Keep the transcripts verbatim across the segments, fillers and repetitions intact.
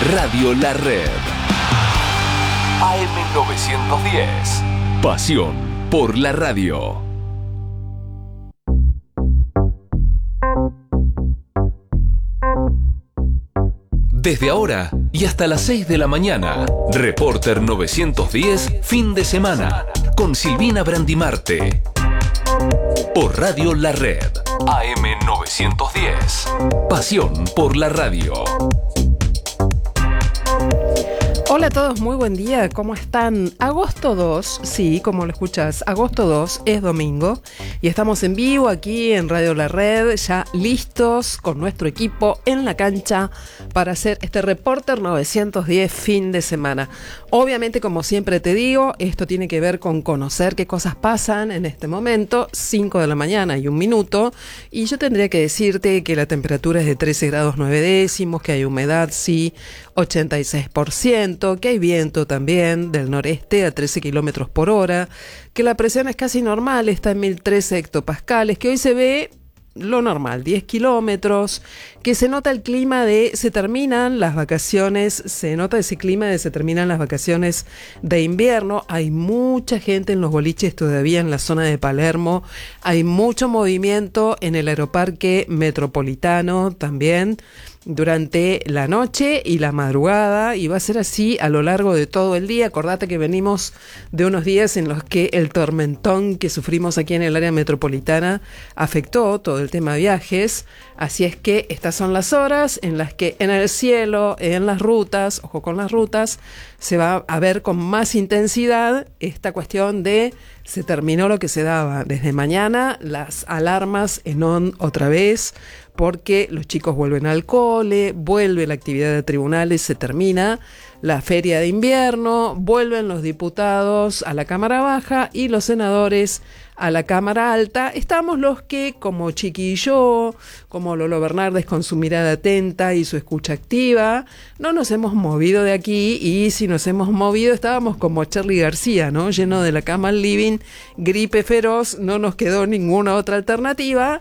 Radio La Red. A M novecientos diez. Pasión por la radio. Desde ahora y hasta las seis de la mañana, Reporter novecientos diez, fin de semana, con Silvina Brandimarte. Por Radio La Red, A M novecientos diez. Pasión por la radio. Hola a todos, muy buen día, ¿cómo están? Agosto dos, sí, como lo escuchas, agosto dos es domingo y estamos en vivo aquí en Radio La Red, ya listos con nuestro equipo en la cancha para hacer este Reporter novecientos diez fin de semana. Obviamente, como siempre te digo, esto tiene que ver con conocer qué cosas pasan en este momento, cinco de la mañana y un minuto, y yo tendría que decirte que la temperatura es de trece grados nueve décimos, que hay humedad, sí, ochenta y seis por ciento, que hay viento también del noreste a trece kilómetros por hora, que la presión es casi normal, está en mil trece hectopascales, que hoy se ve lo normal, diez kilómetros, que se nota el clima de se terminan las vacaciones, se nota ese clima de se terminan las vacaciones de invierno. Hay mucha gente en los boliches todavía en la zona de Palermo, hay mucho movimiento en el aeroparque metropolitano también durante la noche y la madrugada, y va a ser así a lo largo de todo el día. Acordate que venimos de unos días en los que el tormentón que sufrimos aquí en el área metropolitana afectó todo el tema de viajes, así es que estas son las horas en las que en el cielo, en las rutas, ojo con las rutas, se va a ver con más intensidad esta cuestión de se terminó lo que se daba. Desde mañana las alarmas en on otra vez, porque los chicos vuelven al cole, vuelve la actividad de tribunales, se termina la feria de invierno, vuelven los diputados a la Cámara Baja y los senadores a la Cámara Alta. Estamos los que, como Chiqui y yo, como Lolo Bernardes con su mirada atenta y su escucha activa, no nos hemos movido de aquí, y si nos hemos movido estábamos como Charly García, ¿no? Lleno de la cama al living, gripe feroz, no nos quedó ninguna otra alternativa.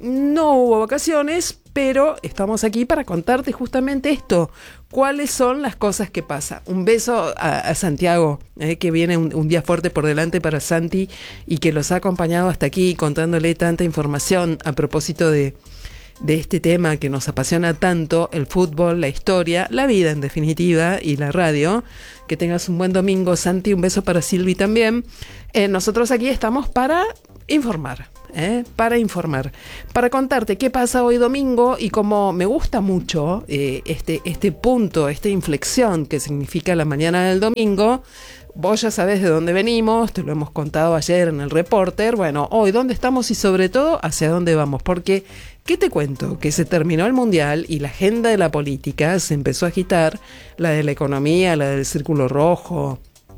No hubo vacaciones, pero estamos aquí para contarte justamente esto. ¿Cuáles son las cosas que pasan? Un beso a, a Santiago, eh, que viene un, un día fuerte por delante para Santi y que los ha acompañado hasta aquí contándole tanta información a propósito de, de este tema que nos apasiona tanto, el fútbol, la historia, la vida en definitiva y la radio. Que tengas un buen domingo, Santi, un beso para Silvi también. Eh, nosotros aquí estamos para informar. ¿Eh? Para informar, para contarte qué pasa hoy domingo, y como me gusta mucho eh, este, este punto, esta inflexión que significa la mañana del domingo. Vos ya sabés de dónde venimos, te lo hemos contado ayer en el Reporter. Bueno, hoy dónde estamos y sobre todo hacia dónde vamos, porque ¿qué te cuento? Que se terminó el Mundial y la agenda de la política se empezó a agitar, la de la economía, la del Círculo Rojo,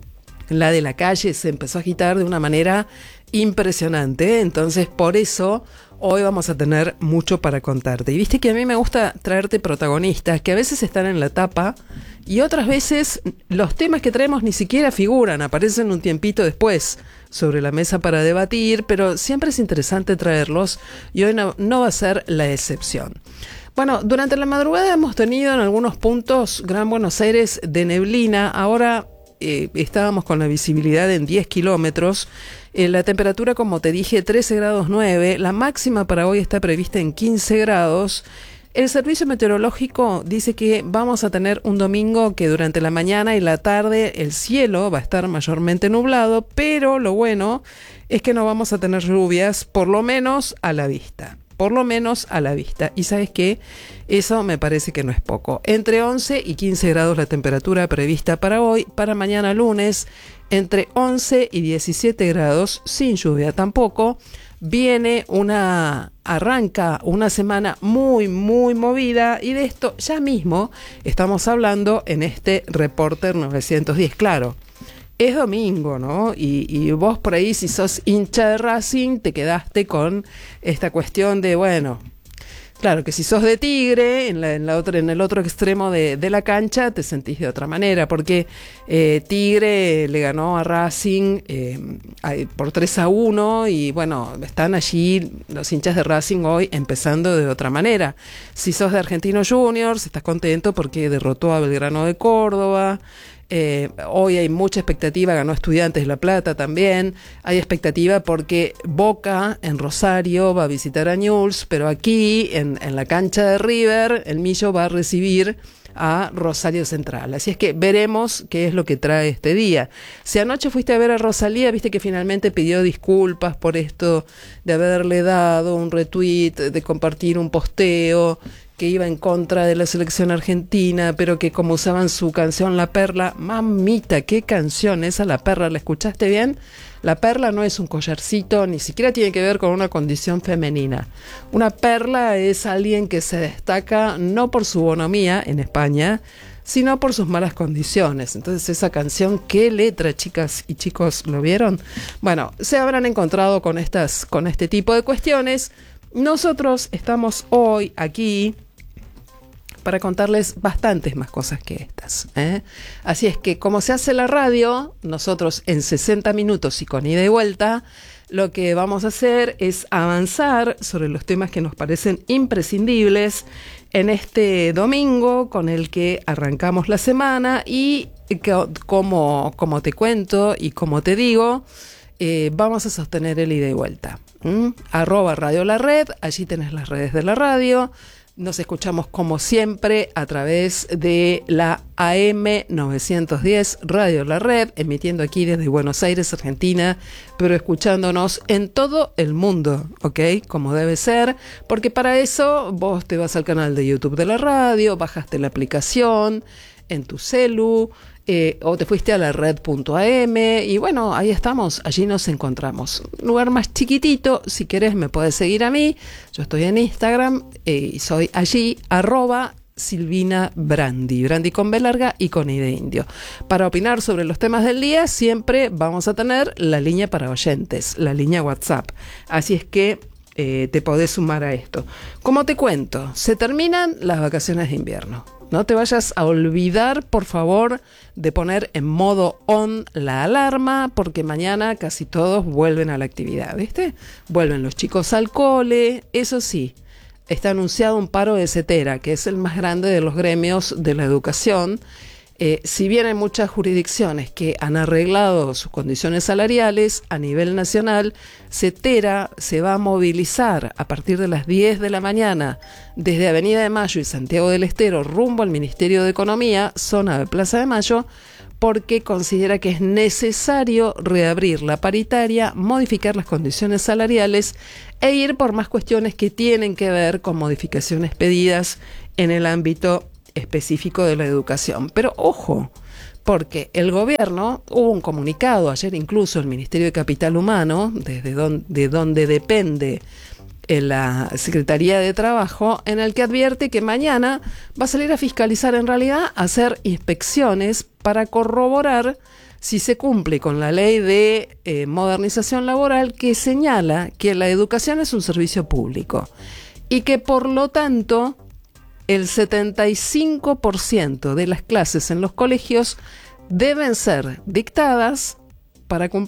la de la calle se empezó a agitar de una manera impresionante. Entonces, por eso hoy vamos a tener mucho para contarte. Y viste que a mí me gusta traerte protagonistas que a veces están en la tapa y otras veces los temas que traemos ni siquiera figuran, aparecen un tiempito después sobre la mesa para debatir, pero siempre es interesante traerlos, y hoy no, no va a ser la excepción. Bueno, durante la madrugada hemos tenido en algunos puntos Gran Buenos Aires de neblina. Ahora Eh, estábamos con la visibilidad en diez kilómetros, eh, la temperatura, como te dije, trece grados nueve, la máxima para hoy está prevista en quince grados. El servicio meteorológico dice que vamos a tener un domingo que durante la mañana y la tarde el cielo va a estar mayormente nublado, pero lo bueno es que no vamos a tener lluvias, por lo menos a la vista. Por lo menos a la vista. Y ¿sabes qué? Eso me parece que no es poco. Entre once y quince grados la temperatura prevista para hoy. Para mañana lunes, entre once y diecisiete grados, sin lluvia tampoco. Viene una... arranca una semana muy, muy movida, y de esto ya mismo estamos hablando en este Reporter novecientos diez. Claro, es domingo, ¿no? Y, y vos por ahí, si sos hincha de Racing, te quedaste con esta cuestión de, bueno, Claro que si sos de Tigre, en, la, en, la otra, en el otro extremo de, de la cancha, te sentís de otra manera, porque eh, Tigre le ganó a Racing eh, por tres a uno y bueno, están allí los hinchas de Racing hoy empezando de otra manera. Si sos de Argentinos Juniors, estás contento porque derrotó a Belgrano de Córdoba. Eh, hoy hay mucha expectativa, ganó Estudiantes de La Plata también, hay expectativa porque Boca en Rosario va a visitar a Newell's, pero aquí en, en la cancha de River el Millo va a recibir a Rosario Central, así es que veremos qué es lo que trae este día. Si anoche fuiste a ver a Rosalía, viste que finalmente pidió disculpas por esto de haberle dado un retweet, de compartir un posteo que iba en contra de la selección argentina, pero que como usaban su canción La Perla, mamita, qué canción esa La Perla, ¿la escuchaste bien? La perla no es un collarcito, ni siquiera tiene que ver con una condición femenina. Una perla es alguien que se destaca no por su bonomía en España, sino por sus malas condiciones. Entonces esa canción, qué letra, chicas y chicos, ¿lo vieron? Bueno, se habrán encontrado con estas, con este tipo de cuestiones. Nosotros estamos hoy aquí para contarles bastantes más cosas que estas, ¿eh? Así es que, como se hace la radio, nosotros en sesenta minutos y con ida y vuelta, lo que vamos a hacer es avanzar sobre los temas que nos parecen imprescindibles en este domingo con el que arrancamos la semana y que, como, como te cuento y como te digo, eh, vamos a sostener el ida y vuelta. ¿Mm? Arroba Radio La Red, allí tenés las redes de la radio. Nos escuchamos como siempre a través de la A M novecientos diez Radio La Red, emitiendo aquí desde Buenos Aires, Argentina, pero escuchándonos en todo el mundo, ¿ok? Como debe ser, porque para eso vos te vas al canal de YouTube de la radio, bajaste la aplicación en tu celu, Eh, o te fuiste a la red punto a eme y bueno, ahí estamos, allí nos encontramos. Un lugar más chiquitito, si querés me podés seguir a mí, yo estoy en Instagram eh, y soy allí, arroba Silvina Brandi, Brandi con B larga y con I de indio. Para opinar sobre los temas del día siempre vamos a tener la línea para oyentes, la línea WhatsApp, así es que eh, te podés sumar a esto. Como te cuento, se terminan las vacaciones de invierno. No te vayas a olvidar, por favor, de poner en modo on la alarma, porque mañana casi todos vuelven a la actividad, ¿viste? Vuelven los chicos al cole, eso sí, está anunciado un paro de CETERA, que es el más grande de los gremios de la educación. Eh, si bien hay muchas jurisdicciones que han arreglado sus condiciones salariales a nivel nacional, CETERA se va a movilizar a partir de las diez de la mañana desde Avenida de Mayo y Santiago del Estero rumbo al Ministerio de Economía, zona de Plaza de Mayo, porque considera que es necesario reabrir la paritaria, modificar las condiciones salariales e ir por más cuestiones que tienen que ver con modificaciones pedidas en el ámbito específico de la educación. Pero ojo, porque el gobierno, hubo un comunicado ayer, incluso el Ministerio de Capital Humano, desde don, de donde depende la Secretaría de Trabajo, en el que advierte que mañana va a salir a fiscalizar, en realidad a hacer inspecciones para corroborar si se cumple con la ley de eh, modernización laboral, que señala que la educación es un servicio público y que por lo tanto el setenta y cinco por ciento de las clases en los colegios deben ser dictadas para cumplir